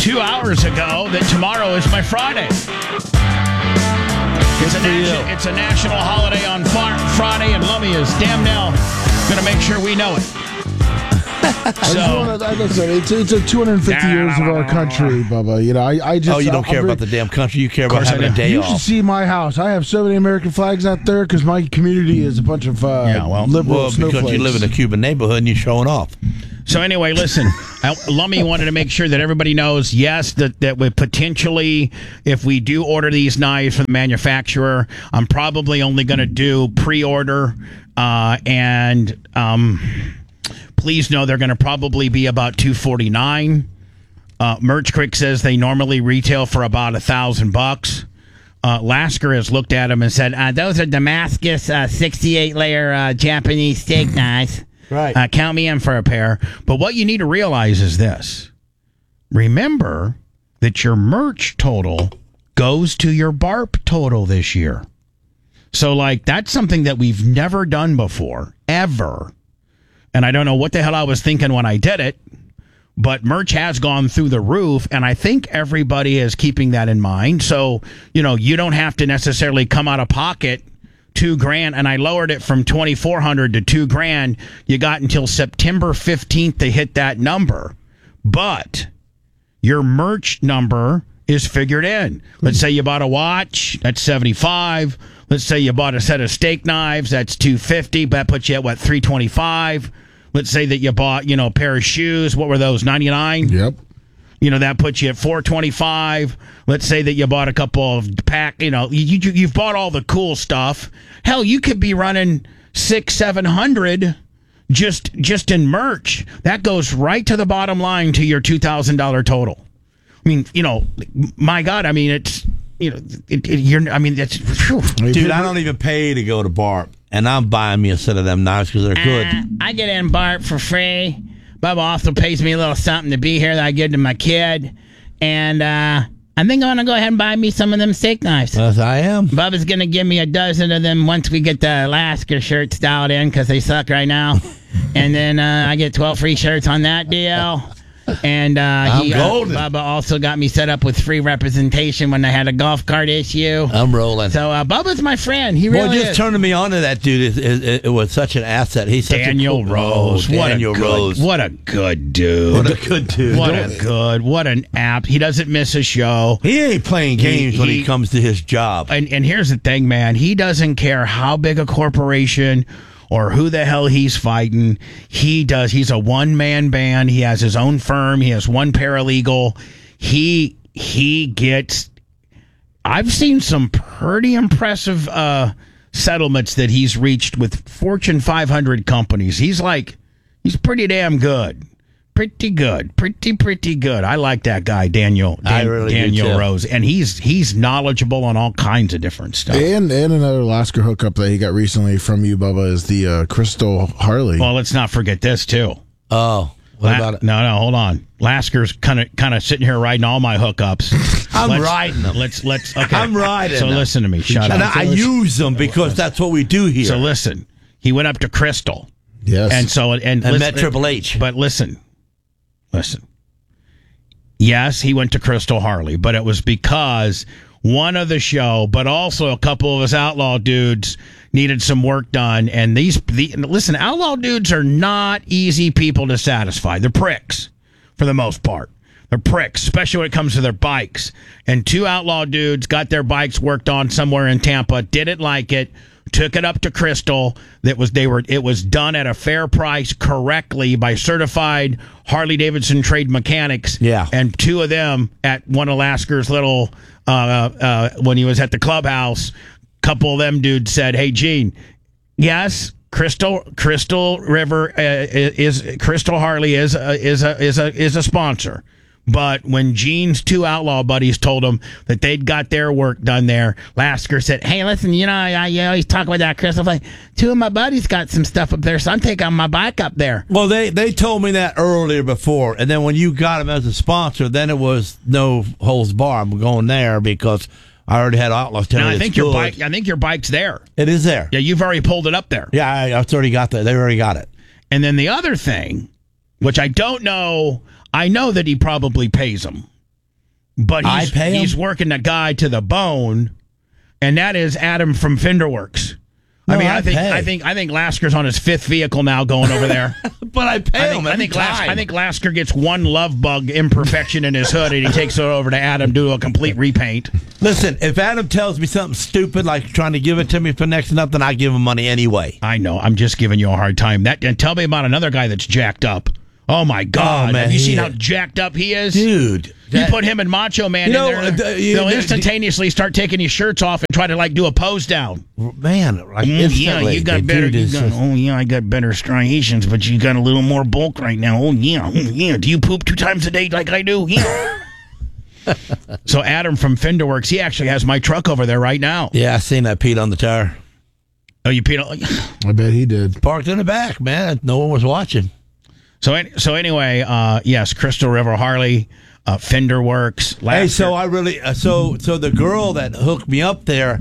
2 hours ago that tomorrow is my Friday. It's a national holiday on Friday, and Lummy is damn now going to make sure we know it. It's a 250 years of our country, Bubba. You know, I just. Oh, you don't care about the damn country. You care about having a day off. You should see my house. I have so many American flags out there because my community is a bunch of liberal snowflakes. Because you live in a Cuban neighborhood and you're showing off. So anyway, listen, Lummy wanted to make sure that everybody knows, yes, that we potentially, if we do order these knives from the manufacturer, I'm probably only going to do pre-order, and please know they're going to probably be about $249. Merch Crick says they normally retail for about $1,000. Lasker has looked at them and said, those are Damascus 68-layer Japanese steak knives. Right. Count me in for a pair. But what you need to realize is this. Remember that your merch total goes to your BARP total this year. So, that's something that we've never done before, ever. And I don't know what the hell I was thinking when I did it, but merch has gone through the roof, and I think everybody is keeping that in mind. So, you don't have to necessarily come out of pocket $2,000, and I lowered it from $2,400 to $2,000. You got until September 15th to hit that number, but your merch number is figured in. Let's say you bought a watch, that's $75. Let's say you bought a set of steak knives, that's $250. That puts you at what, $325. Let's say that you bought, a pair of shoes. What were those? $99. Yep. That puts you at $425. Let's say that you bought a couple of you've bought all the cool stuff. Hell, you could be running $600-700 just in merch. That goes right to the bottom line to your $2,000 total. I mean, my God, I mean, it's that's dude. I don't even pay to go to BARP, and I'm buying me a set of them knives because they're good. I get in BARP for free. Bubba also pays me a little something to be here that I give to my kid. And I think I'm going to go ahead and buy me some of them steak knives. Yes, I am. Bubba's going to give me a dozen of them once we get the Lasker shirts dialed in because they suck right now. And then I get 12 free shirts on that deal. And Bubba also got me set up with free representation when I had a golf cart issue. I'm rolling. So Bubba's my friend. He really just is. turning me on to that dude. It was such an asset. He's such Daniel a cool, Rose. Rose. What a good dude. What a good dude. What an app. He doesn't miss a show. He ain't playing games when he comes to his job. And here's the thing, man. He doesn't care how big a corporation or who the hell he's fighting. He's a one-man band. He has his own firm. He has one paralegal. I've seen some pretty impressive settlements that he's reached with Fortune 500 companies. He's pretty damn good. Pretty good. I like that guy, Daniel Rose. And he's knowledgeable on all kinds of different stuff. And another Lasker hookup that he got recently from you, Bubba, is the Crystal Harley. Well, let's not forget this, too. Oh, what about it? No, hold on. Lasker's kind of sitting here riding all my hookups. I'm riding them. Let's okay. I'm riding So them. listen to me. Shut up. I use them because that's what we do here. So listen. He went up to Crystal. Yes. And met Triple H. But listen. Yes, he went to Crystal Harley, but it was because one of the show, but also a couple of his Outlaw dudes needed some work done. And listen, Outlaw dudes are not easy people to satisfy. They're pricks for the most part. They're pricks, especially when it comes to their bikes. And two Outlaw dudes got their bikes worked on somewhere in Tampa, didn't like it, took it up to Crystal. It was done at a fair price correctly by certified Harley-Davidson trade mechanics. Yeah. And two of them at one of Lasker's little when he was at the clubhouse, couple of them dudes said, "Hey Gene, yes, Crystal River Crystal Harley is a sponsor." But when Gene's two Outlaw buddies told him that they'd got their work done there, Lasker said, "Hey, listen, I always talk about that Crystal thing. Two of my buddies got some stuff up there, so I'm taking my bike up there." Well, they told me that earlier before, and then when you got him as a sponsor, then it was no holds bar. I'm going there because I already had Outlaws tell me I think your bike's there. It is there. Yeah, you've already pulled it up there. Yeah, I've already got that. They already got it. And then the other thing, which I don't know. I know that he probably pays them. but I pay him? he's working the guy to the bone, and that is Adam from Fenderworks. No, I think Lasker's on his 5th vehicle now going over there. But I pay him. I think Lasker gets one love bug imperfection in his hood, and he takes it over to Adam to do a complete repaint. Listen, if Adam tells me something stupid like trying to give it to me for next to nothing, I give him money anyway. I know. I'm just giving you a hard time. And tell me about another guy that's jacked up. Oh my God! Man, have you seen how jacked up he is, dude? You put him and Macho Man in there, they'll instantaneously start taking his shirts off and try to like do a pose down. Man, like you got better. I got better striations, but you got a little more bulk right now. Oh yeah. Do you poop 2 times a day like I do? Yeah. So Adam from Fenderworks, he actually has my truck over there right now. Yeah, I seen that Pete on the tire. Oh, you Pete? I bet he did. Parked in the back, man. No one was watching. So anyway, yes, Crystal River Harley, Fenderworks. Hey, so I really so the girl that hooked me up there,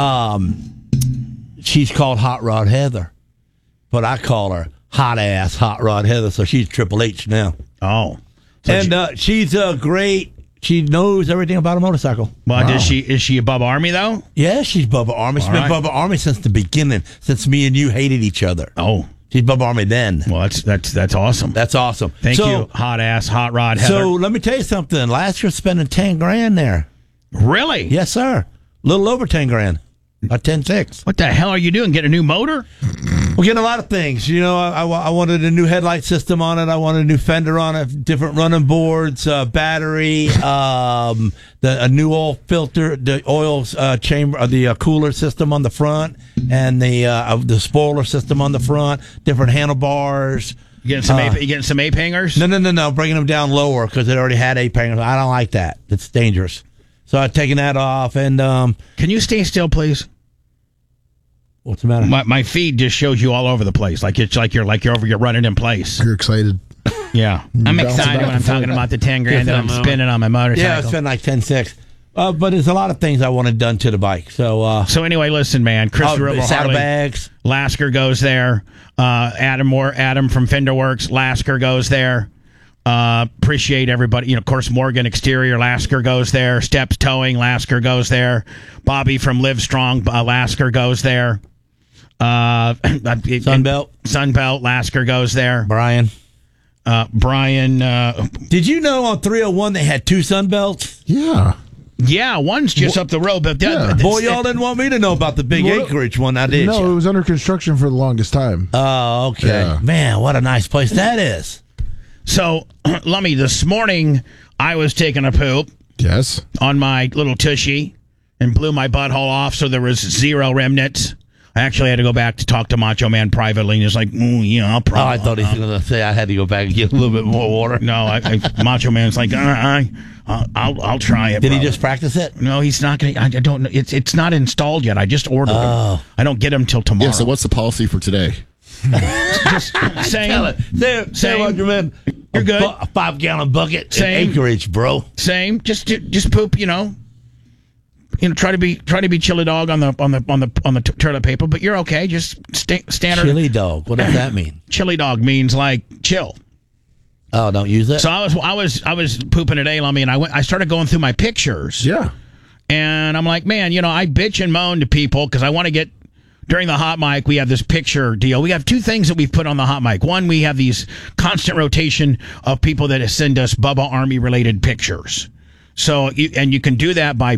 she's called Hot Rod Heather, but I call her Hot Ass Hot Rod Heather. So she's Triple H now. Oh, and she's great. She knows everything about a motorcycle. Well, is she above Army though? Yeah, she's Bubba Army. She's been Bubba Army since the beginning, since me and you hated each other. Oh. She's Bubba Army then. Well, that's awesome. That's awesome. Thank you, hot ass, hot rod Heather. So let me tell you something. Last year, spending $10,000 there. Really? Yes, sir. A little over $10,000. About 10.6. What the hell are you doing? Get a new motor? We're getting a lot of things. You know, I wanted a new headlight system on it. I wanted a new fender on it, different running boards, battery, a new oil filter, the oil chamber, the cooler system on the front, and the spoiler system on the front, different handlebars. You getting some ape hangers? No. Bringing them down lower because it already had ape hangers. I don't like that. It's dangerous. So I've taken that off. And can you stay still, please? What's the matter? My feed just shows you all over the place, like you're running in place. You're excited. Yeah, I'm excited when I'm talking about the $10,000 that I'm spending on my motorcycle. Yeah, I spent like 10.6. But there's a lot of things I wanted done to the bike. So anyway, listen, man. Chris River saddlebags. Lasker goes there. Adam from Fenderworks. Lasker goes there. Appreciate everybody. You know, of course, Morgan Exterior. Lasker goes there. Steps Towing. Lasker goes there. Bobby from Livestrong. Lasker goes there. Sunbelt. Lasker goes there. Brian. Did you know on 301 they had 2 Sunbelts? Yeah. Yeah, one's just up the road. But boy, y'all didn't want me to know about the big acreage one. I did. No, it was under construction for the longest time. Oh, okay. Yeah. Man, what a nice place that is. So, Lummy, this morning I was taking a poop. Yes. On my little tushy and blew my butthole off, so there was 0 remnants. I actually had to go back to talk to Macho Man privately, and he was like, I'll probably. Oh, I thought he was going to say I had to go back and get a little bit more water. No, Macho Man's like, I'll try it. Did he just practice it? No, he's not going to. I don't know. It's not installed yet. I just ordered them. I don't get them till tomorrow. Yeah, so what's the policy for today? Just saying. Say what, your man. You're good. A 5-gallon bucket. Same acreage, bro. Same. Just poop. Try to be chili dog on the toilet paper, but you're okay. Just standard chili dog. What does that mean? Chili dog means like chill. Oh, don't use it. So I was pooping today, Lummy, and I started going through my pictures. Yeah. And I'm like, man, I bitch and moan to people because I want to get. During the hot mic, we have this picture deal. We have 2 things that we've put on the hot mic. One, we have these constant rotation of people that send us Bubba Army related pictures. So, you can do that by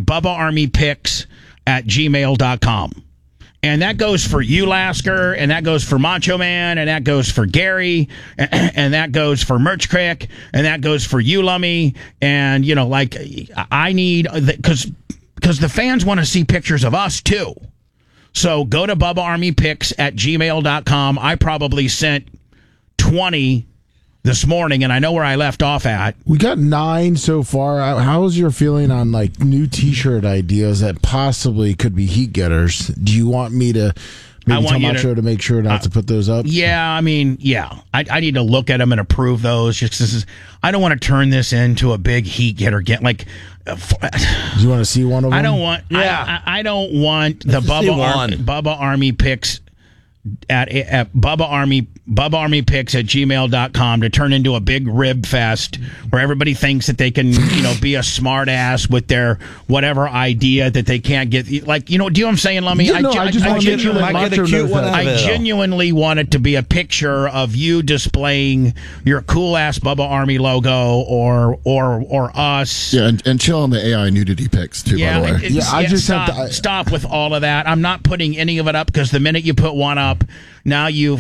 BubbaArmyPics@gmail.com. And that goes for you, Lasker, and that goes for Macho Man, and that goes for Gary, and that goes for Merch Crick, and that goes for you, Lummy. And, I need, because the fans want to see pictures of us, too. So go to BubbaArmyPics@gmail.com. I probably sent 20 this morning, and I know where I left off at. We got 9 so far. How's your feeling on like new T-shirt ideas that possibly could be heat getters? Do you want me to maybe tell Macho to make sure not to put those up? Yeah, I mean, yeah. I need to look at them and approve those. I don't want to turn this into a big heat getter. Do you want to see one of them? I don't want. Yeah. I don't want the Bubba Army Picks Bubba Army Picks at gmail.com to turn into a big rib fest where everybody thinks that they can, be a smart ass with their whatever idea that they can't get. Like, do you know what I'm saying, Lummy? Yeah, I just want to make sure that Macho knows that. I genuinely want it to be a picture of you displaying your cool ass Bubba Army logo or us. Yeah, and chill on the AI nudity pics too, by the way. I just stop with all of that. I'm not putting any of it up because the minute you put one up, now you've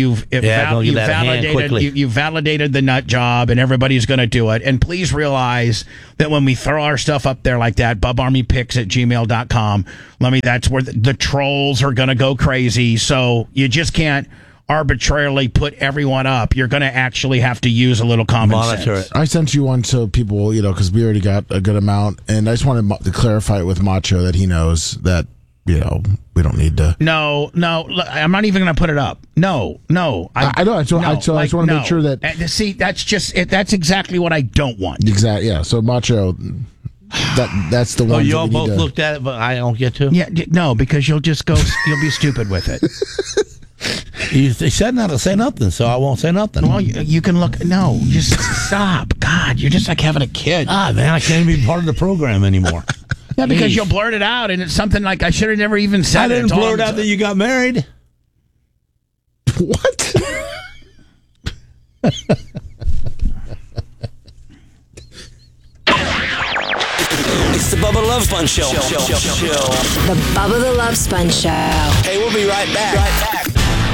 validated the nut job, and everybody's going to do it. And please realize that when we throw our stuff up there like that, bubarmypicks at gmail.com, that's where the trolls are going to go crazy. So you just can't arbitrarily put everyone up. You're going to actually have to use a little common sense. I sent you one so people, because we already got a good amount, and I just wanted to clarify it with Macho that he knows that, we don't need to. No, I'm not even going to put it up. No. I know. I just want to make sure that. See, that's exactly what I don't want. Exactly. Yeah. So Macho, that's the one. Oh, you all both looked at it, but I don't get to. Yeah. No, because you'll be stupid with it. They said not to say nothing, so I won't say nothing. Well, you can look. No, just stop. God, you're just like having a kid. Man, I can't even be part of the program anymore. Yeah, because you'll blurt it out, and it's something like I should have never even said it. I didn't blurt out that you got married. What? It's the Bubba Love Sponge Show. The Bubba the Love Sponge Show. Hey, we'll be right back.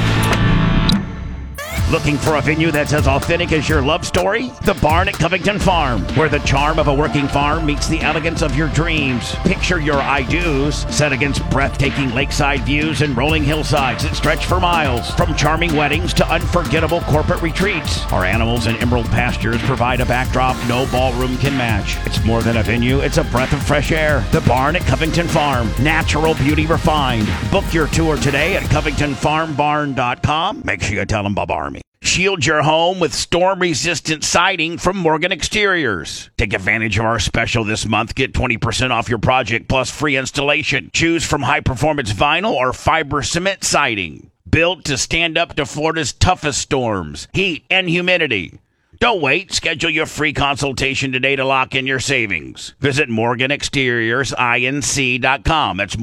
Looking for a venue that's as authentic as your love story? The Barn at Covington Farm, where the charm of a working farm meets the elegance of your dreams. Picture your I-dos set against breathtaking lakeside views and rolling hillsides that stretch for miles. From charming weddings to unforgettable corporate retreats, our animals and emerald pastures provide a backdrop no ballroom can match. It's more than a venue, it's a breath of fresh air. The Barn at Covington Farm, natural beauty refined. Book your tour today at CovingtonFarmBarn.com. Make sure you tell them Bubba Army. Shield your home with storm-resistant siding from Morgan Exteriors. Take advantage of our special this month. Get 20% off your project plus free installation. Choose from high-performance vinyl or fiber cement siding. Built to stand up to Florida's toughest storms, heat, and humidity. Don't wait. Schedule your free consultation today to lock in your savings. Visit MorganExteriorsINC.com. That's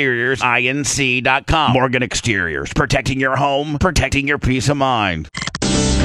MorganExteriorsINC.com. Morgan Exteriors. Protecting your home, protecting your peace of mind.